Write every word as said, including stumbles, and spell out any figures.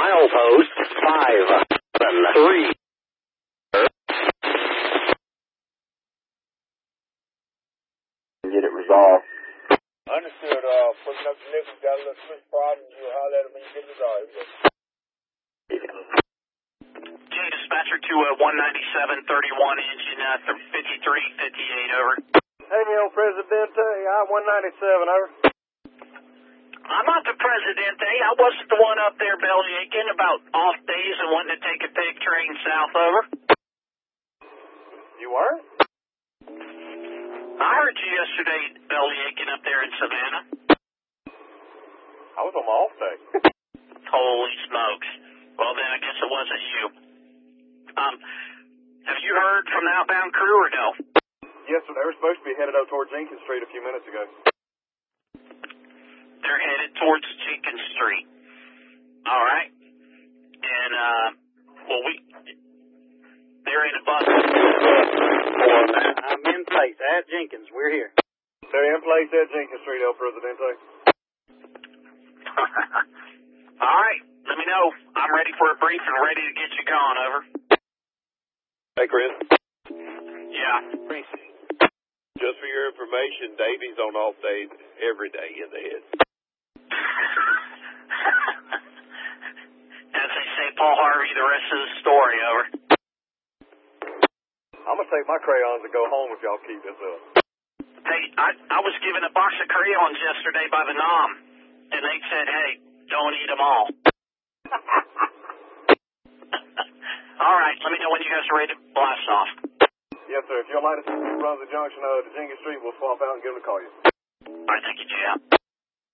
Milepost five seven three. Get it resolved. Understood. Uh, putting up the nickel, got a little switch problem. You holler at him when you get it resolved. J dispatcher to uh, one ninety-seven thirty-one, engine uh, fifty-three fifty-eight, over. Hey, El Presidente, I one ninety-seven, over. I'm not the Presidente. I wasn't the one up there belly aching about off days and wanting to take a pig train south, over. You weren't? I heard you yesterday belly aching up there in Savannah. I was on my off day. Holy smokes. Well, then I guess it wasn't you. Um, have you heard from the outbound crew or no? Yes, sir. They were supposed to be headed out towards Jenkins Street a few minutes ago. They're headed towards Jenkins Street. All right. And, uh, well, we, they're in a bus. I'm in place at Jenkins. We're here. They're in place at Jenkins Street, El Presidente. All right. Let me know. I'm ready for a brief and ready to get you gone, over. Hey, Chris. Yeah. Just for your information, Davy's on off days every day in the head. As they say, Paul Harvey, the rest of the story, over. I'm going to take my crayons and go home if y'all keep this up. Hey, I, I was given a box of crayons yesterday by the N O M, and they said, hey, don't eat them all. All right, let me know when you guys are ready to blast off. Yes, sir. If you'll light us run the junction uh, to Jenkins Street, we'll swap out and give them a call you. All right, thank you, Jim.